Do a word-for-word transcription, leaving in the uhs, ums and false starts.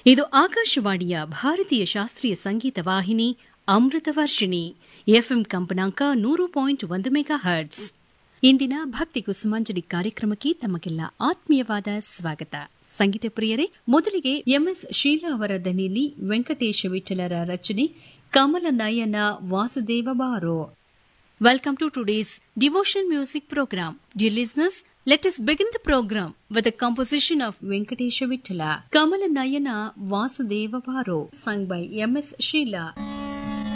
ಇದು ಆಕಾಶವಾಣಿಯ ಭಾರತೀಯ ಶಾಸ್ತ್ರೀಯ ಸಂಗೀತ ವಾಹಿನಿ ಅಮೃತ ವರ್ಷಿಣಿ ಎಫ್ಎಂ ಕಂಪನಾಂಕ ನೂರು ಪಾಯಿಂಟ್ ಒಂದು ಮೆಗಾ ಹರ್ಟ್ಸ್. ಇಂದಿನ ಭಕ್ತಿ ಕುಸುಮಾಂಜಲಿ ಕಾರ್ಯಕ್ರಮಕ್ಕೆ ತಮಗೆಲ್ಲ ಆತ್ಮೀಯವಾದ ಸ್ವಾಗತ. ಸಂಗೀತ ಪ್ರಿಯರೇ, ಮೊದಲಿಗೆ ಎಂಎಸ್ ಶೀಲಾ ಅವರ ದನಿಯಲ್ಲಿ ವೆಂಕಟೇಶ ವಿಠಲರ ರಚನೆ ಕಮಲ ನಯನ ವಾಸುದೇವ ಬಾರೋ. Welcome to today's devotional music program. Dear listeners, let us begin the program with a composition of Venkatesha Vittala, Kamala Nayana Vasudeva Baro, sung by M S Sheila.